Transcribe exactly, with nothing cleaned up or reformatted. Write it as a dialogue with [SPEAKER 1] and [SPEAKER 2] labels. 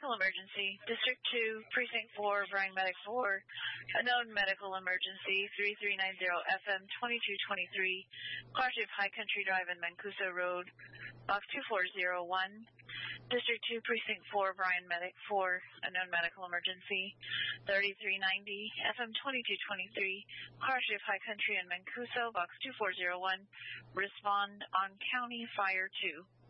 [SPEAKER 1] medical emergency. District two, Precinct four, Bryan Medic four. A known medical emergency, three three nine zero F M twenty-two twenty-three. Car shift High Country Drive and Mancuso Road, box two four zero one. District two, Precinct four, Bryan Medic four. A known medical emergency, thirty-three ninety F M twenty-two twenty-three. Car shift High Country and Mancuso, box two four zero one. Respond on County Fire two.